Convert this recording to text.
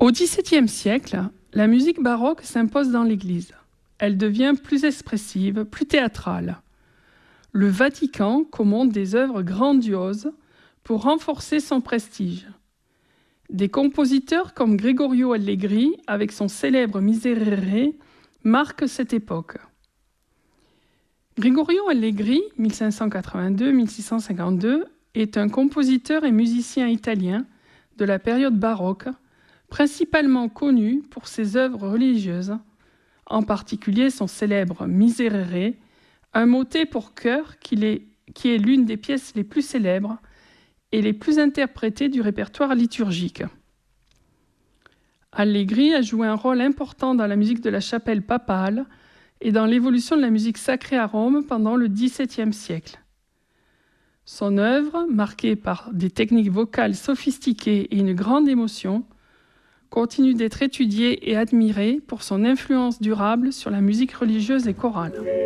Au XVIIe siècle, la musique baroque s'impose dans l'Église. Elle devient plus expressive, plus théâtrale. Le Vatican commande des œuvres grandioses pour renforcer son prestige. Des compositeurs comme Gregorio Allegri, avec son célèbre Miserere, marquent cette époque. Gregorio Allegri, 1582-1652, est un compositeur et musicien italien de la période baroque, principalement connu pour ses œuvres religieuses, en particulier son célèbre Miserere, un motet pour chœur qui est l'une des pièces les plus célèbres et les plus interprétées du répertoire liturgique. Allegri a joué un rôle important dans la musique de la chapelle papale et dans l'évolution de la musique sacrée à Rome pendant le XVIIe siècle. Son œuvre, marquée par des techniques vocales sophistiquées et une grande émotion, continue d'être étudiée et admirée pour son influence durable sur la musique religieuse et chorale.